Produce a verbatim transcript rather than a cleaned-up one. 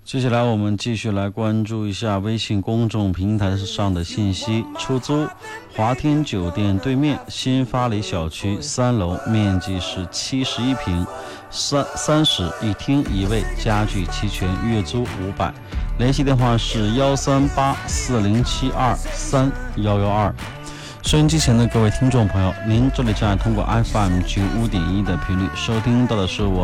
接下来我们继续来关注一下微信公众平台上的信息。出租华天酒店对面新发里小区三楼，面积是七十一平，三三室一厅一卫，家具齐全，月租五百。联系电话是幺三八四零七二三幺幺二。收音机前的各位听众朋友，您这里正在通过 F M 九五点一的频率收听到的是我